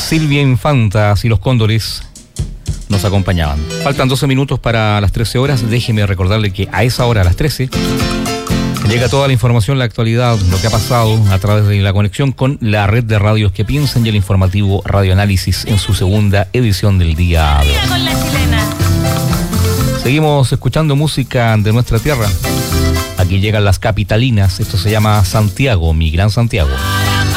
Silvia Infantas y los Cóndores nos acompañaban. Faltan 12 minutos para las 13 horas. Déjeme recordarle que a esa hora, a las 13, llega toda la información, la actualidad, lo que ha pasado a través de la conexión con la red de radios que piensan y el informativo Radio Análisis en su segunda edición del día de hoy. Con la chilena. Seguimos escuchando música de nuestra tierra. Aquí llegan las capitalinas. Esto se llama Santiago, mi gran Santiago.